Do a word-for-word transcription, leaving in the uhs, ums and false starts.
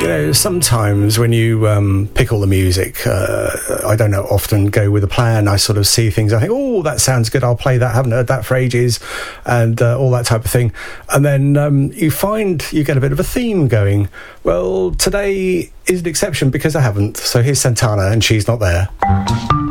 You know, sometimes when you um, pick all the music, uh, I don't know, often go with a plan. I sort of see things, I think, oh, that sounds good, I'll play that, haven't heard that for ages, and uh, all that type of thing. And then um, you find you get a bit of a theme going. Well, today is an exception because I haven't. So here's Santana, and She's Not There.